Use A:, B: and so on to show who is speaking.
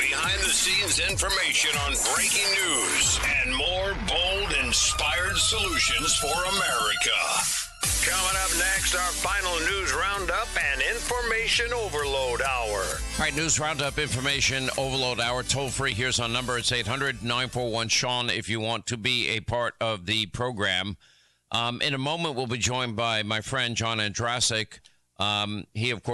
A: behind-the-scenes information on breaking news and more bold, inspired solutions for America. Coming up next, our final news roundup and information overload hour.
B: All right, news roundup, information overload hour. Toll free. Here's our number. It's 800-941-SEAN if you want to be a part of the program. In a moment, we'll be joined by my friend John Andrasik. He, of course,